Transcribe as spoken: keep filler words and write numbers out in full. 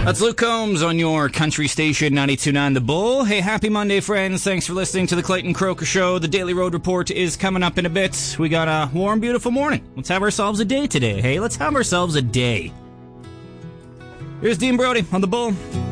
That's Luke Combs on your country station ninety-two point nine The Bull. Hey, happy Monday, friends. Thanks for listening to the Clayton Croker Show. The Daily Road Report is coming up in a bit. We got a warm, beautiful morning. Let's have ourselves a day today. Hey, let's have ourselves a day. Here's Dean Brody on The Bull.